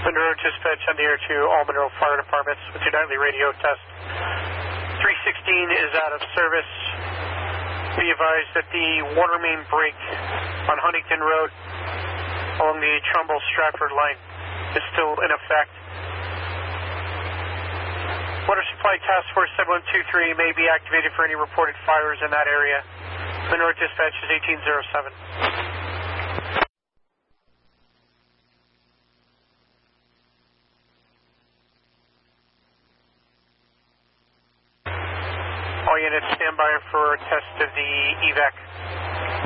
Monroe Dispatch on the air to all Monroe Fire Departments with your nightly radio test. 316 is out of service. Be advised that the water main break on Huntington Road along the Trumbull-Stratford line is still in effect. Water Supply Task Force 7123 may be activated for any reported fires in that area. Monroe Dispatch is 1807. All units stand by for a test of the evac.